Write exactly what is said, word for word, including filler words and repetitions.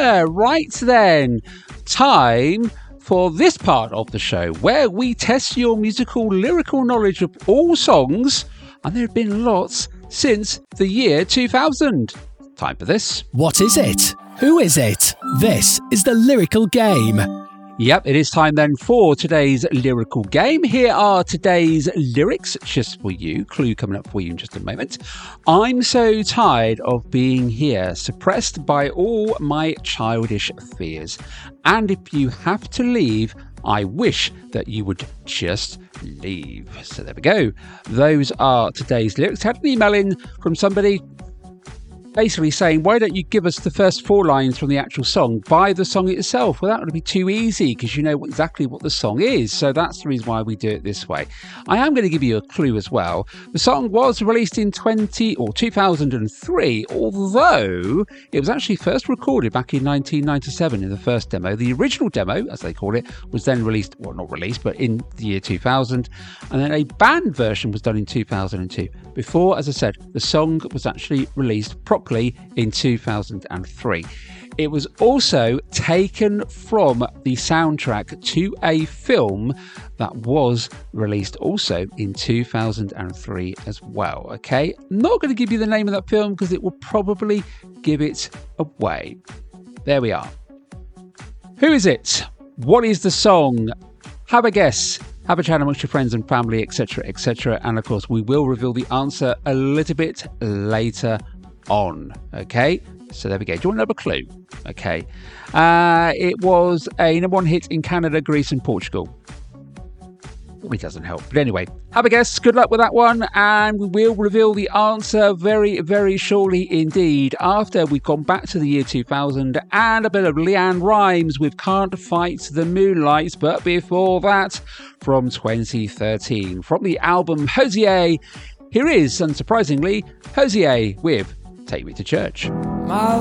Yeah, right then. Time for this part of the show where we test your musical lyrical knowledge of all songs, and there have been lots since the year two thousand. Time for this. What is it? Who is it? This is the Lyrical Game. Yep, it is time then for today's lyrical game. Here are today's lyrics just for you. Clue coming up for you in just a moment. I'm so tired of being here, suppressed by all my childish fears. And if you have to leave, I wish that you would just leave. So there we go. Those are today's lyrics. Had an email in from somebody basically saying, why don't you give us the first four lines from the actual song by the song itself? Well, that would be too easy because you know exactly what the song is. So that's the reason why we do it this way. I am going to give you a clue as well. The song was released in twenty or two thousand three, although it was actually first recorded back in nineteen ninety-seven in the first demo. The original demo, as they call it, was then released, well, not released, but in the year two thousand. And then a band version was done in two thousand two. Before, as I said, the song was actually released properly in two thousand three. It was also taken from the soundtrack to a film that was released also in two thousand three as well. Okay, not going to give you the name of that film because it will probably give it away. There we are. Who is it? What is the song? Have a guess. Have a chat amongst your friends and family, et cetera, et cetera. And of course, we will reveal the answer a little bit later on. Okay, so there we go. Do you want another clue? Okay, uh, it was a number one hit in Canada, Greece, and Portugal. It doesn't help, but anyway, have a guess. Good luck with that one, and we will reveal the answer very, very shortly indeed. After we've gone back to the year two thousand and a bit of Leanne Rimes with "Can't Fight the Moonlight," but before that, from twenty thirteen, from the album Hozier, here is, unsurprisingly, Hozier with "Take Me to Church." My